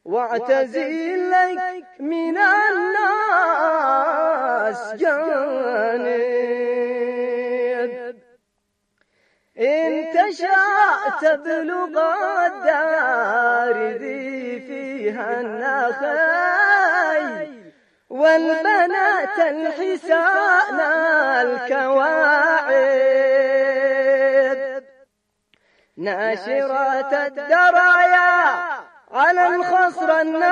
واعتزلك من الناس جانب. إن تشاء تبلغ الدار ذي فيها النخي، والبنات الحسان الكواعب، ناشرات الدرايا على الخصر